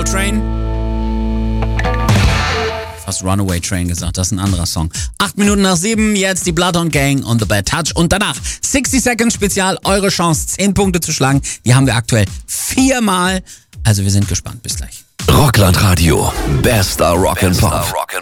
Train. Fast Runaway Train gesagt, das ist ein anderer Song. 8 Minuten nach 7, jetzt die Bloodhound Gang und The Bad Touch. Und danach 60 Seconds Spezial, eure Chance, 10 Punkte zu schlagen. Die haben wir aktuell 4-mal. Also wir sind gespannt. Bis gleich. Rockland Radio. Bester Rock'n'Pop.